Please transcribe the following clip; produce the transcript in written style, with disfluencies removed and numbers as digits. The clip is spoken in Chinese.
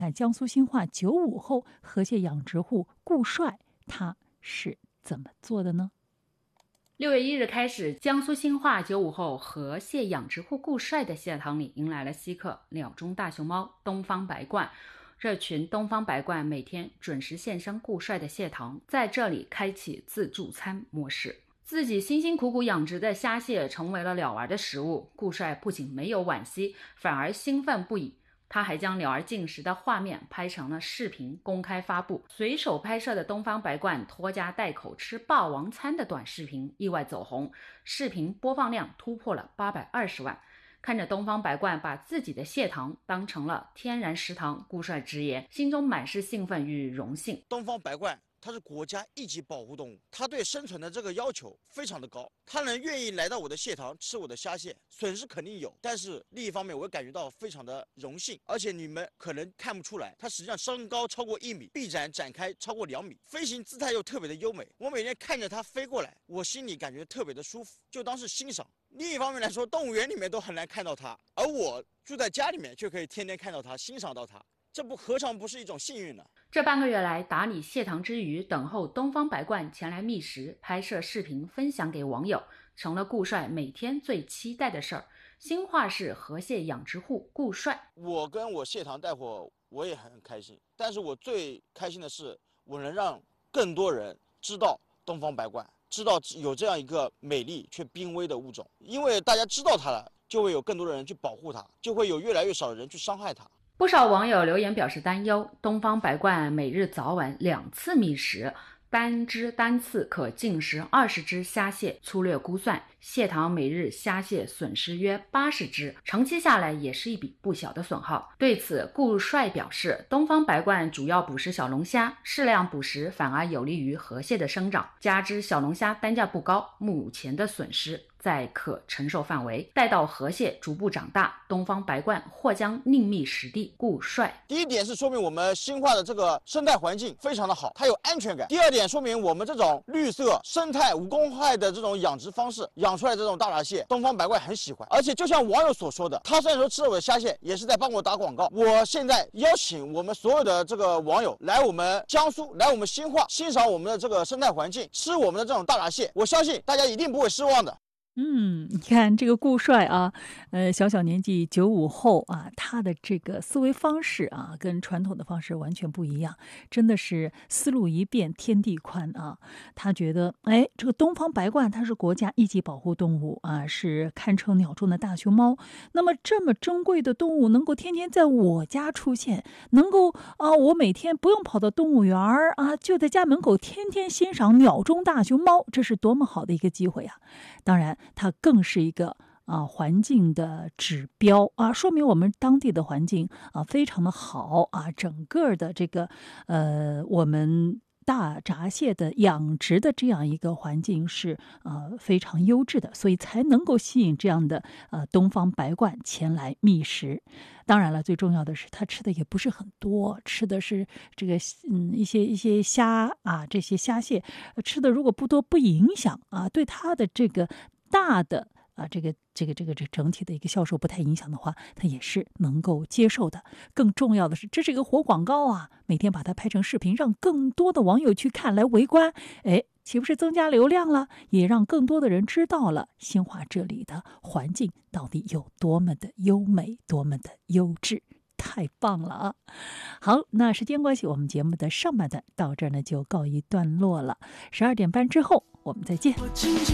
江苏兴化95后河蟹养殖户顾帅他是怎么做的呢 ？6月1日开始，江苏兴化95后河蟹养殖户顾帅的蟹塘里迎来了稀客鸟中大熊猫东方白鹳。这群东方白鹳每天准时现身顾帅的蟹塘，在这里开启自助餐模式。自己辛辛苦苦养殖的虾蟹成为了鸟儿的食物，顾帅不仅没有惋惜，反而兴奋不已。他还将鸟儿进食的画面拍成了视频公开发布。随手拍摄的东方白鹳拖家带口吃霸王餐的短视频意外走红，视频播放量突破了820万。看着东方白鹳把自己的蟹塘当成了天然食堂，顾帅直言心中满是兴奋与荣幸。 东方白鹳它是国家一级保护动物，它对生存的这个要求非常的高，它能愿意来到我的蟹塘吃我的虾蟹，损失肯定有，但是另一方面我感觉到非常的荣幸。而且你们可能看不出来，它实际上身高超过1米，臂展展开超过2米，飞行姿态又特别的优美。我每天看着它飞过来，我心里感觉特别的舒服，就当是欣赏。另一方面来说，动物园里面都很难看到它，而我住在家里面却可以天天看到它，欣赏到它，这何尝不是一种幸运呢？ 这半个月来，打理蟹塘之余，等候东方白鹳前来觅食，拍摄视频分享给网友，成了顾帅每天最期待的事儿。兴化市河蟹养殖户顾帅： 我跟我蟹塘带货，我也很开心，但是我最开心的是，我能让更多人知道东方白鹳，知道有这样一个美丽却濒危的物种，因为大家知道它了，就会有更多的人去保护它，就会有越来越少的人去伤害它。 不少网友留言表示担忧，东方白鹳每日早晚2次觅食，单次可进食20只虾蟹，粗略估算，蟹塘每日虾蟹损失约80只，长期下来也是一笔不小的损耗。对此，顾帅表示，东方白鹳主要捕食小龙虾，适量捕食反而有利于河蟹的生长，加之小龙虾单价不高，目前的损失在可承受范围，待到河蟹逐步长大，东方白鹳或将另觅食地。顾帅： 第一点是说明我们兴化的这个生态环境非常的好，它有安全感。第二点说明我们这种绿色生态无公害的这种养殖方式，养出来这种大闸蟹，东方白鹳很喜欢。而且就像网友所说的，他虽然说吃了我的虾蟹，也是在帮我打广告。我现在邀请我们所有的这个网友来我们江苏，来我们兴化，欣赏我们的这个生态环境，吃我们的这种大闸蟹，我相信大家一定不会失望的。 你看这个顾帅啊，小年纪95后啊，他的这个思维方式啊，跟传统的方式完全不一样，真的是思路一变天地宽啊。他觉得，这个东方白鹳它是国家一级保护动物啊，是堪称鸟中的大熊猫。那么这么珍贵的动物能够天天在我家出现，能够我每天不用跑到动物园啊，就在家门口天天欣赏鸟中大熊猫，这是多么好的一个机会啊！当然它更是一个环境的指标啊，说明我们当地的环境非常的好啊，整个的这个我们大闸蟹的养殖的这样一个环境是非常优质的，所以才能够吸引这样的东方白鹳前来觅食。当然了，最重要的是它吃的也不是很多，吃的是这个一些虾啊，这些虾蟹吃的如果不多不影响啊，对它的这个大的这个整体的一个销售不太影响的话，它也是能够接受的。更重要的是，这是一个活广告啊，每天把它拍成视频，让更多的网友去看来围观，岂不是增加流量了？也让更多的人知道了兴化这里的环境到底有多么的优美，多么的优质。太棒了啊！好，那时间关系，我们节目的上半段到这儿呢就告一段落了。12点半之后我们再见。